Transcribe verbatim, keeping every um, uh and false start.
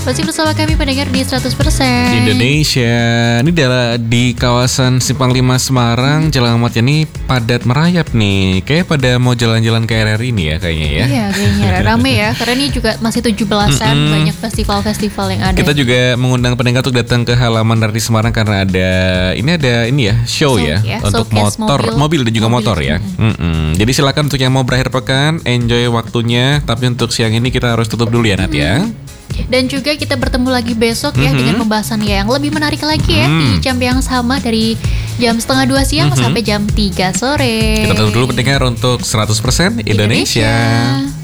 Masih bersama kami pendengar di seratus persen Indonesia. Ini adalah di kawasan Simpang lima Semarang, hmm. Jalan Ahmad Yani padat merayap nih. Kayak pada mau jalan-jalan ke R R I ini ya kayaknya ya. Iya kayaknya rame ya. Karena ini juga masih tujuh belasan, mm-hmm. banyak festival-festival yang ada. Kita juga mengundang pendengar untuk datang ke halaman dari Semarang karena ada ini ada ini ya show, show ya, ya untuk motor, mobil, mobil dan juga mobil. motor ya. Mm-hmm. Jadi silakan untuk yang mau berakhir pekan, enjoy waktunya. Tapi untuk siang ini kita harus tutup dulu ya Nat ya. Dan juga kita bertemu lagi besok ya, mm-hmm. dengan pembahasan yang lebih menarik lagi ya, mm. di jam yang sama dari jam setengah dua siang mm-hmm. sampai jam tiga sore. Kita tutup dulu pendengar untuk seratus persen Indonesia, Indonesia.